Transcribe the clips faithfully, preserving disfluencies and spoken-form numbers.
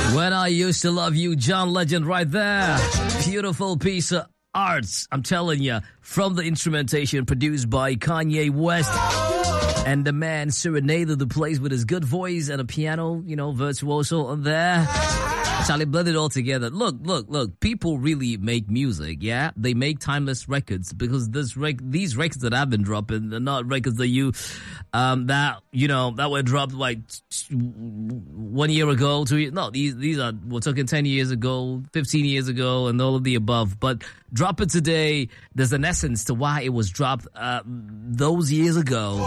When I Used to Love You, John Legend right there. Beautiful piece of arts, I'm telling you, from the instrumentation produced by Kanye West. And the man serenaded the place with his good voice and a piano, you know, virtuoso on there. Charlie blended it all together. Look, look, look. People really make music, yeah? They make timeless records because this rec- these records that I've been dropping are not records that you, um, that, you know, that were dropped like one year ago, two years. No, these, these are, we're talking ten years ago, fifteen years ago, and all of the above. But drop it today. There's an essence to why it was dropped, uh, those years ago.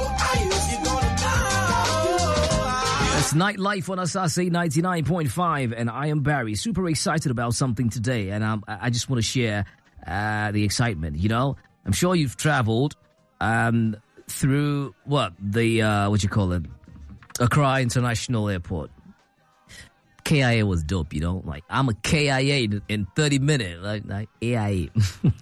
It's Nightlife on Asase ninety-nine point five, and I am Barry. Super excited about something today, and um, I just want to share uh, the excitement. You know, I'm sure you've traveled um, through what the uh, what you call it, Accra International Airport. K I A was dope, you know. Like I'm a K I A in thirty minutes, like like A I A.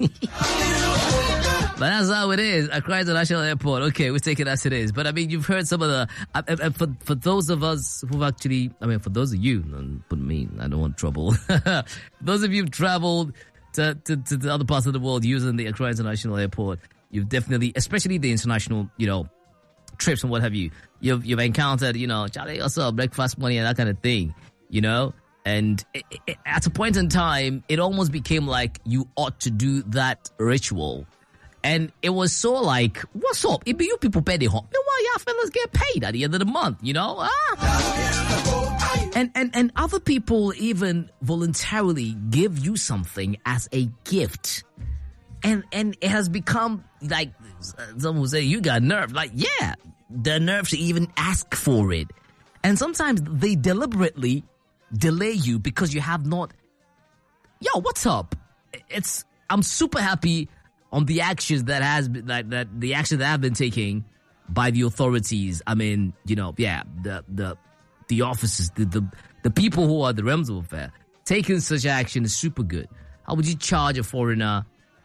But that's how it is. Accra International Airport. Okay, we'll take it as it is. But I mean, you've heard some of the. Uh, uh, for for those of us who've actually, I mean, for those of you, but me, I don't want trouble. Those of you who've traveled to, to to the other parts of the world using the Accra International Airport, you've definitely, especially the international, you know, trips and what have you. You've you've encountered, you know, Charlie, also breakfast money and that kind of thing, you know. And it, it, at a point in time, it almost became like you ought to do that ritual. And it was so like, what's up? It be you people pay the home. Why y'all fellas get paid at the end of the month, you know? Ah. And, and, and other people even voluntarily give you something as a gift. And, and it has become like, someone will say, you got nerve. Like, yeah, the nerve to even ask for it. And sometimes they deliberately delay you because you have not, yo, what's up? It's, I'm super happy on the actions that has been, that, that the action that have been taking by the authorities. I mean, you know, yeah, the the the officers, the the, the people who are the realms of affair, taking such action is super good. How would you charge a foreigner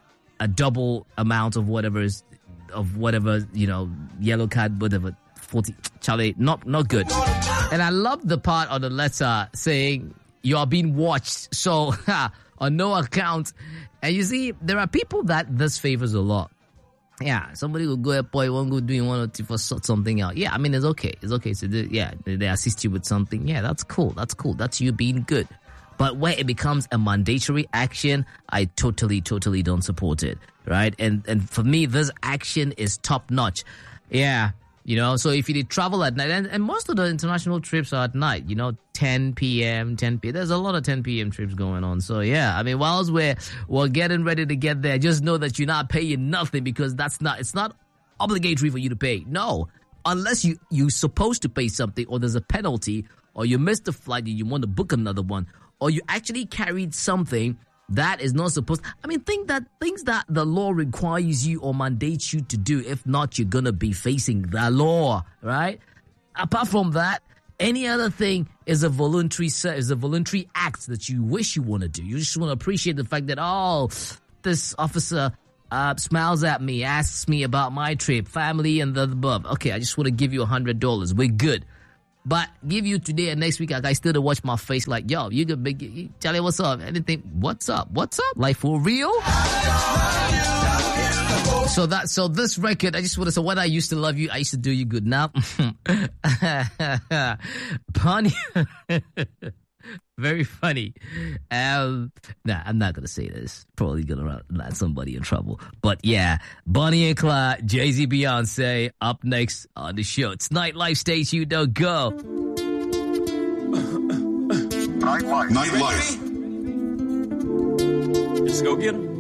a double amount of whatever is of whatever, you know, yellow card, whatever, forty, Charlie, not not good. And I love the part on the letter saying you are being watched, so on no account. And you see, there are people that this favors a lot. Yeah, somebody will go ahead, boy, won't go doing one or two for something out. Yeah, I mean, it's okay. It's okay. So, they, yeah, they, they assist you with something. Yeah, that's cool. That's cool. That's you being good. But where it becomes a mandatory action, I totally, totally don't support it. Right? And and for me, this action is top notch. Yeah. You know, so if you did travel at night, and, and most of the international trips are at night, you know, ten p.m., ten p.m. There's a lot of ten p.m. trips going on. So, yeah, I mean, whilst we're, we're getting ready to get there, just know that you're not paying nothing because that's not, it's not obligatory for you to pay. No, unless you, you're supposed to pay something or there's a penalty or you missed the flight and you want to book another one or you actually carried something that is not supposed. I mean, think that things that the law requires you or mandates you to do. If not, you're gonna be facing the law, right? Apart from that, any other thing is a voluntary is a voluntary act that you wish you want to do. You just want to appreciate the fact that oh, this officer uh, smiles at me, asks me about my trip, family, and the above. Okay, I just want to give you a hundred dollars. We're good. But give you today and next week, I still to watch my face like, yo, you can big, you, tell you what's up. Anything, what's up? What's up? Like for real? So that, so this record, I just want to say, when I used to love you, I used to do you good. Now, Bonnie, very funny. Um, nah, I'm not gonna say this. Probably gonna land somebody in trouble. But yeah, Bonnie and Clyde, Jay-Z, Beyonce, up next on the show. It's Nightlife. Stay tuned. Don't go. Nightlife. Nightlife. Let's go get 'em.